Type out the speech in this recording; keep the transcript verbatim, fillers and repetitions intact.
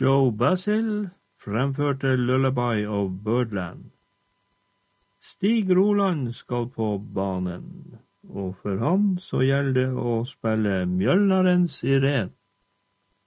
Joe Basil fremførte Lullaby of Birdland. Stig Roland skal på banen, og for han så gjelder det å spille Mjølnarens Irene.